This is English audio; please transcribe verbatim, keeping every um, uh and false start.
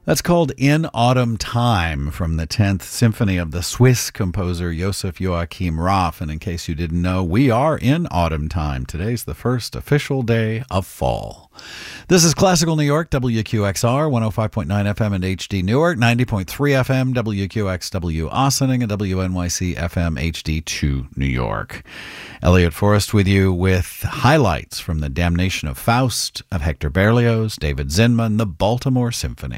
That's called In Autumn Time from the tenth Symphony of the Swiss composer Joseph Joachim Raff. And in case you didn't know, we are in autumn time. Today's the first official day of fall. This is Classical New York, W Q X R, one oh five point nine F M and H D Newark, ninety point three F M, W Q X W Ossining, and W N Y C F M H D two New York. Elliot Forrest with you with highlights from the Damnation of Faust of Hector Berlioz, David Zinman, the Baltimore Symphony.